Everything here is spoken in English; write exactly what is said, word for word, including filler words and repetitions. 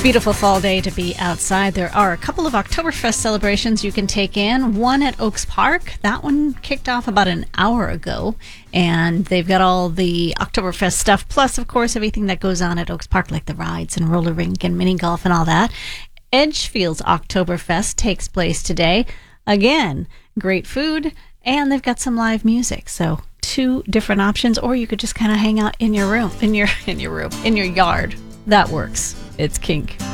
Beautiful fall day to be outside. There are a couple of Oktoberfest celebrations you can take in. One at Oaks Park. That one kicked off about an hour ago. And they've got all the Oktoberfest stuff, plus, of course, everything that goes on at Oaks Park, like the rides and roller rink and mini golf and all that. Edgefield's Oktoberfest takes place today. Again, great food, and they've got some live music. So two different options, or you could just kind of hang out in your room, in your in your room, in your yard. That works. It's kink.